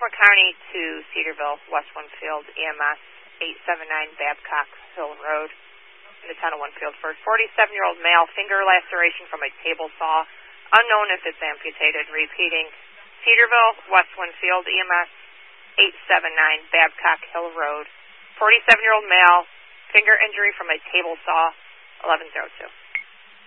Baltimore County to Cedarville, West Winfield, EMS 879 Babcock Hill Road. In the town of Winfield for 47-year-old male, finger laceration from a table saw, unknown if it's amputated. Repeating, Cedarville, West Winfield, EMS 879 Babcock Hill Road. 47-year-old male, finger injury from a table saw, 1102.